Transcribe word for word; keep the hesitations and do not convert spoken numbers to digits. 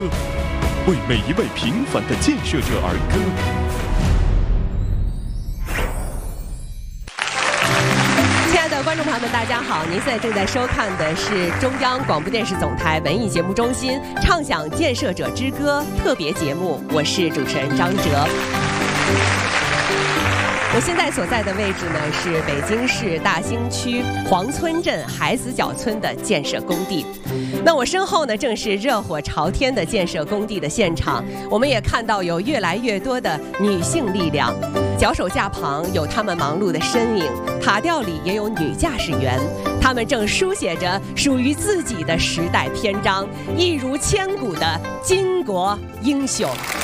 为每一位平凡的建设者而歌。 亲爱的观众朋友们，大家好！您现在正在收看的是中央广播电视总台文艺节目中心畅享建设者之歌特别节目，我是主持人张哲。我现在所在的位置呢，是北京市大兴区黄村镇海子角村的建设工地。那我身后呢，正是热火朝天的建设工地的现场。我们也看到有越来越多的女性力量，脚手架旁有她们忙碌的身影，塔吊里也有女驾驶员，她们正书写着属于自己的时代篇章，一如千古的巾帼英雄。